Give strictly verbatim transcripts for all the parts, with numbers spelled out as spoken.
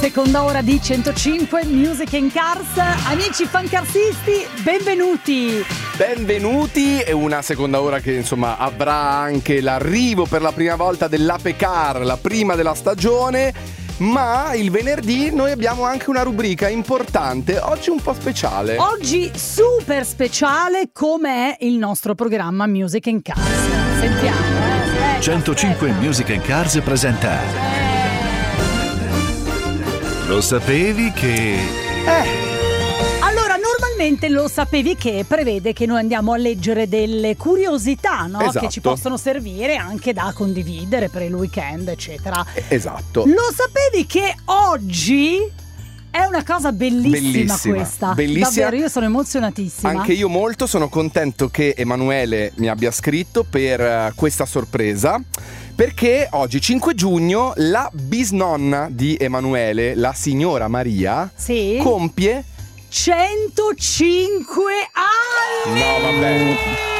Seconda ora di centocinque Music and Cars. Amici fancarsisti, benvenuti. Benvenuti, è una seconda ora che insomma avrà anche l'arrivo per la prima volta dell'Ape Car, la prima della stagione. Ma il venerdì noi abbiamo anche una rubrica importante, oggi un po' speciale. Oggi super speciale, come è il nostro programma Music and Cars. Sentiamo, eh. centocinque Music and Cars presenta Lo sapevi che... Eh. Allora, normalmente lo sapevi che prevede che noi andiamo a leggere delle curiosità, no? Esatto. Che ci possono servire anche da condividere per il weekend, eccetera. Esatto. Lo sapevi che oggi è una cosa bellissima, bellissima questa? Bellissima. Davvero, io sono emozionatissima. Anche io molto, sono contento che Emanuele mi abbia scritto per uh, questa sorpresa. Perché oggi, cinque giugno, la bisnonna di Emanuele, la signora Maria, sì, compie centocinque anni! No, vabbè.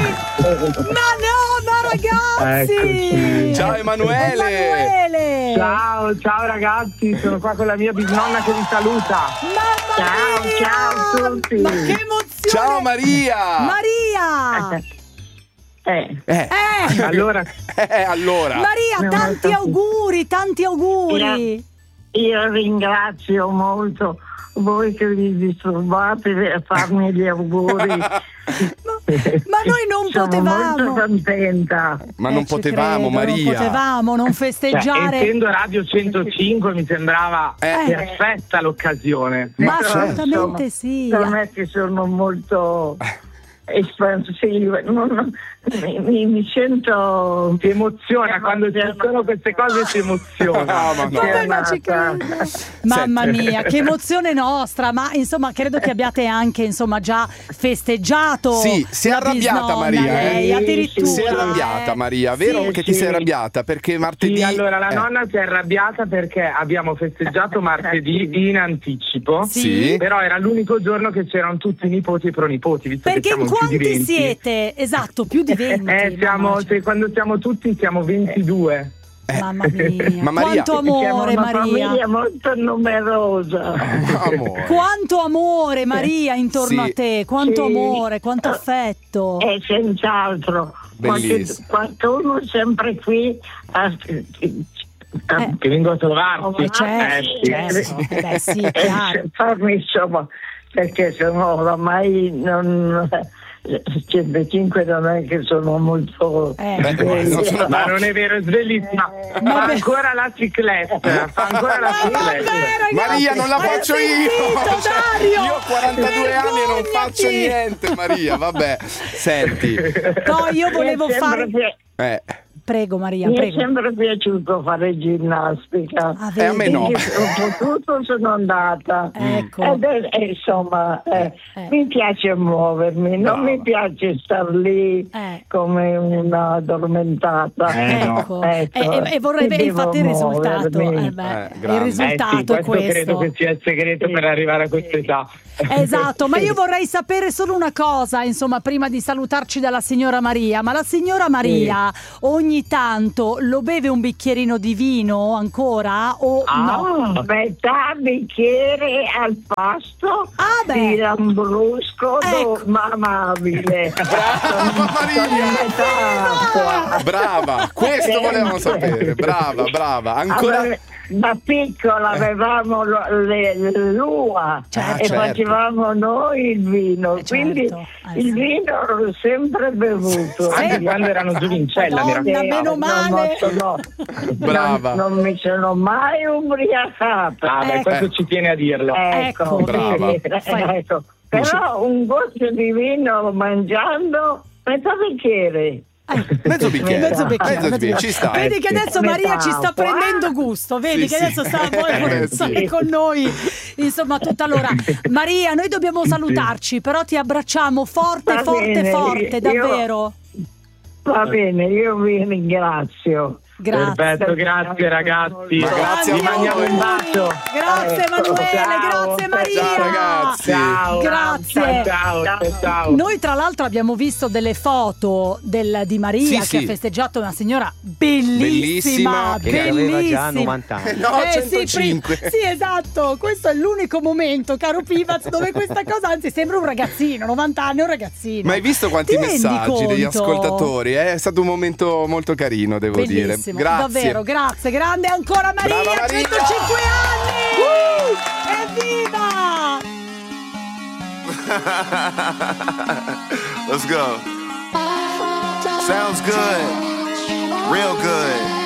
Ma no, ma ragazzi! Eccoci. Ciao Emanuele! Emanuele! Ciao, ciao ragazzi, sono qua con la mia bisnonna che vi saluta. Mamma Ciao, mia! ciao a tutti. Ma che emozione! Ciao Maria! Maria! Eh, Eh, Eh! allora, eh, allora. Maria, tanti auguri, tanti auguri! Io ringrazio molto voi che vi disturbate a farmi gli auguri. Ma, ma noi non Sono potevamo. molto contenta. Ma Eh, non ci potevamo, credo, Maria. Non potevamo non cioè, festeggiare. essendo Radio centocinque mi sembrava Eh. perfetta l'occasione. Ma certo. assolutamente sì. Per me che sono molto espansiva, non- non- mi, mi- mi sento Si emoziona quando ci sono queste cose, si emoziona. Ah, ma no. Vabbè, ma ci credo. Mamma Senti. mia, che emozione nostra! Ma insomma, credo che abbiate anche insomma già festeggiato. Sì, si è la arrabbiata bisnonna, Maria, eh. lei, Sì, addirittura. Si è arrabbiata eh. Maria, vero Sì, che ti sì. sei arrabbiata? Perché martedì... Sì, allora la eh, nonna si è arrabbiata perché abbiamo festeggiato martedì in anticipo. Sì. Però era l'unico giorno che c'erano tutti i nipoti e pronipoti, visto Perché che siamo in più di quanti venti. siete? Esatto, più di venti. Eh, siamo, mamma, se- quando siamo tutti siamo ventidue. mamma mia. Ma Maria- Quanto siamo amore, una Maria. famiglia molto numerosa. Amore. Quanto amore, Maria, intorno Sì. a te. Quanto Sì. amore, quanto affetto. E senz'altro. Bellissimo. Qualcuno sempre qui a, a- Eh. Che vengo a trovarti. Eh, certo, Eh, sì. certo. Beh, sì, chiaro. e farmi insomma, perché sono oramai non centocinque non è che sono molto Eh. Beh, ma non sono- Ma non è vero, è svellissima. Fa Vabbè. ancora la cicletta. Fa ancora la Ma vabbè, cicletta. ragazzi, Maria, non la hai faccio io! sentito, Cioè, Dario? io ho quarantadue anni e non faccio Vergognati! niente, Maria, vabbè. Senti. No, io volevo mi è fare. sempre pi- Eh, Prego, Maria, mi è prego. sempre piaciuto fare ginnastica. Ah, Eh, a me vedi? no. Finché ho potuto sono andata. Ecco. Ed è- e insomma, eh, Eh. mi piace muovermi, non No. mi piace star lì Eh. come una addormentata. Eh, no. Ecco. Ecco, E, e- e vorrei devo infatti il risultato. muovermi. Eh beh, Eh, il grande. Eh risultato sì, è questo questo. credo che sia il segreto per arrivare a questa età. Esatto, ma io vorrei sapere solo una cosa, insomma, prima di salutarci dalla signora Maria. Ma la signora Maria ogni tanto lo beve un bicchierino di vino ancora o no? Ah, metà bicchiere al pasto Ah, beh. di lambrusco Ecco. do- amabile. Brava, Maria! Metà acqua. Brava, questo volevamo sapere. Brava, brava. Ancora. Allora, da piccola avevamo lo- le- l'ua Certo. e certo. facevamo noi il vino, Eh, quindi certo. Eh, il sì. vino l'ho sempre bevuto. Anche Sì. quando erano giovincella, mi Madonna, raccontavo. meno male. Non, no, Brava. non, non mi sono mai ubriacata. Ah, beh, Ecco. questo ci tiene a dirlo. Ecco, brava. vedi, Fai- ecco. Però un goccio di vino mangiando, metà bicchiere. Mezzo bicchiere. Mezzo bicchiere, Mezzo bicchiere, ci sta. Vedi che adesso Metà Maria ci sta acqua. prendendo gusto, vedi Sì, che adesso sì. sta poi Eh, stare sì. con noi. Insomma, tutta l'ora. Maria, noi dobbiamo salutarci, però ti abbracciamo forte, Va forte, bene, forte, io- davvero. Va bene, io vi ringrazio. Grazie. Perfetto, grazie ragazzi. Ma grazie a Vi mandiamo un bacio. Grazie Emanuele, Ciao. grazie Maria. Ciao, ragazzi. Ciao. Grazie. Ciao, ciao, ciao. Noi tra l'altro abbiamo visto delle foto del, di Maria Sì, che sì. ha festeggiato una signora bellissima, Bellissima. Che aveva già bellissima. novanta anni. No, Eh, sì, centocinque. pri- sì, esatto, questo è l'unico momento, caro Pivaz, dove questa cosa, anzi sembra un ragazzino, novanta anni, un ragazzino. Ma hai visto quanti Ti rendi messaggi degli conto? ascoltatori? Eh? È stato un momento molto carino, devo Bellissimo, dire. Grazie. davvero, grazie, grande ancora Maria, Brava Maria! centocinque anni! Evviva! Let's go. Sounds good. Real good.